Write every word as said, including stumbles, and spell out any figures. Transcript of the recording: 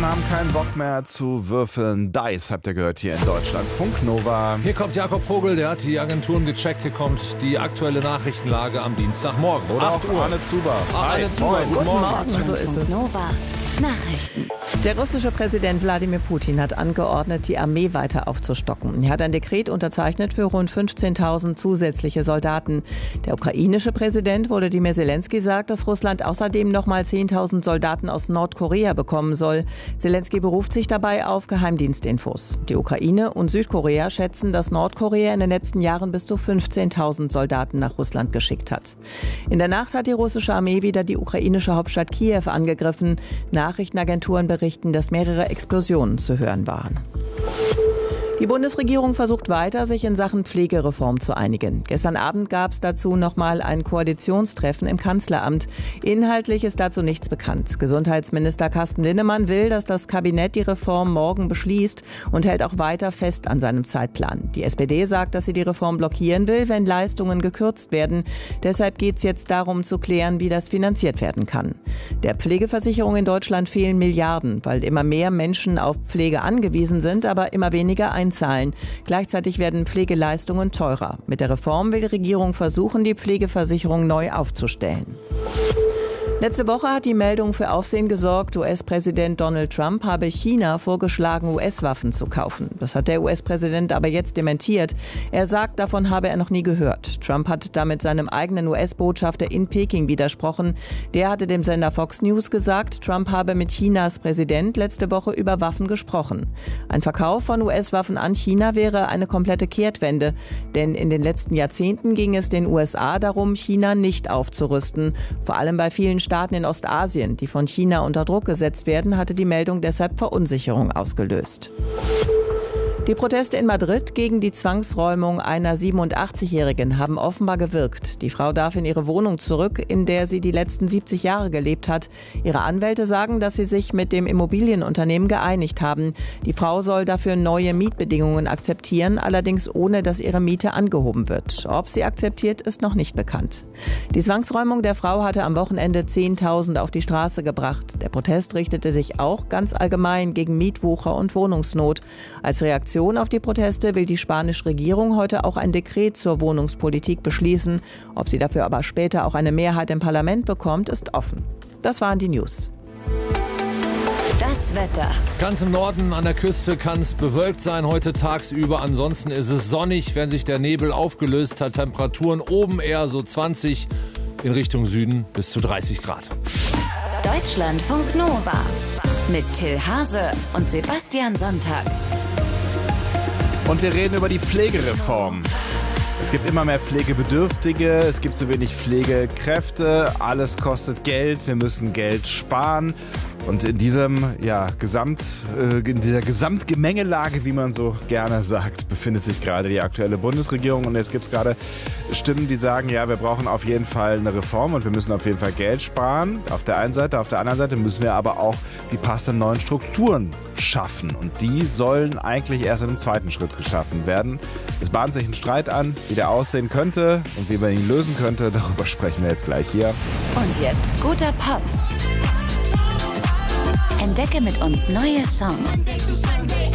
haben keinen Bock mehr zu würfeln. Dice habt ihr gehört hier in Deutschland. Funk Nova. Hier kommt Jakob Vogel, der hat die Agenturen gecheckt. Hier kommt die aktuelle Nachrichtenlage am Dienstagmorgen. Oder auch Arne Zuber. Ach, Arne Zuber, guten, Guten Morgen. Morgen, so ist es. Nova Nachrichten. Der russische Präsident Wladimir Putin hat angeordnet, die Armee weiter aufzustocken. Er hat ein Dekret unterzeichnet für rund fünfzehntausend zusätzliche Soldaten. Der ukrainische Präsident Volodymyr Zelensky sagt, dass Russland außerdem noch mal zehntausend Soldaten aus Nordkorea bekommen soll. Zelensky beruft sich dabei auf Geheimdienstinfos. Die Ukraine und Südkorea schätzen, dass Nordkorea in den letzten Jahren bis zu fünfzehntausend Soldaten nach Russland geschickt hat. In der Nacht hat die russische Armee wieder die ukrainische Hauptstadt Kiew angegriffen. Nachrichtenagenturen berichten, dass mehrere Explosionen zu hören waren. Die Bundesregierung versucht weiter, sich in Sachen Pflegereform zu einigen. Gestern Abend gab es dazu noch mal ein Koalitionstreffen im Kanzleramt. Inhaltlich ist dazu nichts bekannt. Gesundheitsminister Carsten Linnemann will, dass das Kabinett die Reform morgen beschließt und hält auch weiter fest an seinem Zeitplan. Die S P D sagt, dass sie die Reform blockieren will, wenn Leistungen gekürzt werden. Deshalb geht es jetzt darum zu klären, wie das finanziert werden kann. Der Pflegeversicherung in Deutschland fehlen Milliarden, weil immer mehr Menschen auf Pflege angewiesen sind, aber immer weniger einzahlen. Gleichzeitig werden Pflegeleistungen teurer. Mit der Reform will die Regierung versuchen, die Pflegeversicherung neu aufzustellen. Letzte Woche hat die Meldung für Aufsehen gesorgt, U S-Präsident Donald Trump habe China vorgeschlagen, U S-Waffen zu kaufen. Das hat der U S-Präsident aber jetzt dementiert. Er sagt, davon habe er noch nie gehört. Trump hat damit seinem eigenen U S-Botschafter in Peking widersprochen. Der hatte dem Sender Fox News gesagt, Trump habe mit Chinas Präsident letzte Woche über Waffen gesprochen. Ein Verkauf von U S-Waffen an China wäre eine komplette Kehrtwende. Denn in den letzten Jahrzehnten ging es den U S A darum, China nicht aufzurüsten. Vor allem bei vielen Staaten in Ostasien, die von China unter Druck gesetzt werden, hatte die Meldung deshalb Verunsicherung ausgelöst. Die Proteste in Madrid gegen die Zwangsräumung einer siebenundachtzigjährigen haben offenbar gewirkt. Die Frau darf in ihre Wohnung zurück, in der sie die letzten siebzig Jahre gelebt hat. Ihre Anwälte sagen, dass sie sich mit dem Immobilienunternehmen geeinigt haben. Die Frau soll dafür neue Mietbedingungen akzeptieren, allerdings ohne, dass ihre Miete angehoben wird. Ob sie akzeptiert, ist noch nicht bekannt. Die Zwangsräumung der Frau hatte am Wochenende zehntausend auf die Straße gebracht. Der Protest richtete sich auch ganz allgemein gegen Mietwucher und Wohnungsnot. Als Reaktion auf die Proteste will die spanische Regierung heute auch ein Dekret zur Wohnungspolitik beschließen. Ob sie dafür aber später auch eine Mehrheit im Parlament bekommt, ist offen. Das waren die News. Das Wetter. Ganz im Norden an der Küste kann es bewölkt sein heute tagsüber. Ansonsten ist es sonnig, wenn sich der Nebel aufgelöst hat. Temperaturen oben eher so zwanzig, in Richtung Süden bis zu dreißig Grad. Deutschlandfunk Nova mit Till Hase und Sebastian Sonntag. Und wir reden über die Pflegereform. Es gibt immer mehr Pflegebedürftige, es gibt zu wenig Pflegekräfte, alles kostet Geld, wir müssen Geld sparen. Und in diesem, ja, Gesamt, äh, in dieser Gesamtgemengelage, wie man so gerne sagt, befindet sich gerade die aktuelle Bundesregierung. Und jetzt gibt es gerade Stimmen, die sagen, ja, wir brauchen auf jeden Fall eine Reform und wir müssen auf jeden Fall Geld sparen. Auf der einen Seite, auf der anderen Seite müssen wir aber auch die passenden neuen Strukturen schaffen. Und die sollen eigentlich erst in einem zweiten Schritt geschaffen werden. Es bahnt sich ein Streit an, wie der aussehen könnte und wie man ihn lösen könnte. Darüber sprechen wir jetzt gleich hier. Und jetzt guter Pop. Entdecke mit uns neue Songs.